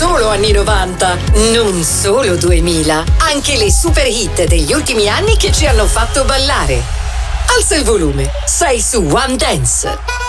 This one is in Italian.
solo anni 90, non solo 2000, anche le super hit degli ultimi anni che ci hanno fatto ballare. Alza il volume, sei su One Dance.